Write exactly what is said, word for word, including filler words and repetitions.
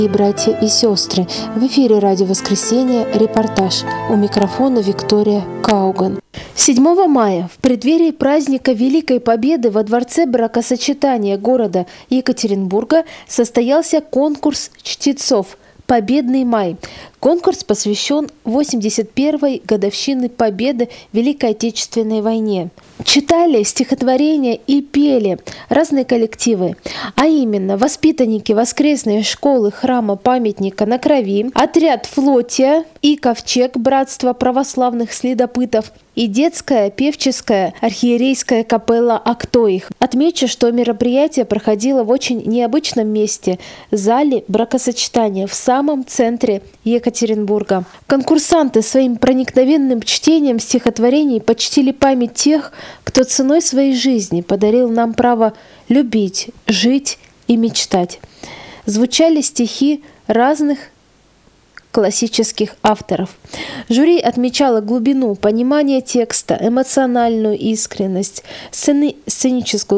И братья и сестры, в эфире «Радио Воскресенье» репортаж. У микрофона Виктория Кауган. седьмого мая, в преддверии праздника Великой Победы во Дворце бракосочетания города Екатеринбурга состоялся конкурс чтецов «Победный май». Конкурс посвящен восемьдесят первой годовщине Победы в Великой Отечественной войне. Читали стихотворения и пели разные коллективы, а именно воспитанники воскресной школы храма памятника на Крови, отряд «Флотия» и «Ковчег» братства православных следопытов и детская певческая архиерейская капелла «Актоих». Отмечу, что мероприятие проходило в очень необычном месте – зале бракосочетания в самом центре Екатеринбурга. Конкурсанты своим проникновенным чтением стихотворений почтили память тех, кто ценой своей жизни подарил нам право любить, жить и мечтать. Звучали стихи разных классических авторов. Жюри отмечало глубину понимания текста, эмоциональную искренность, сцени- сценическую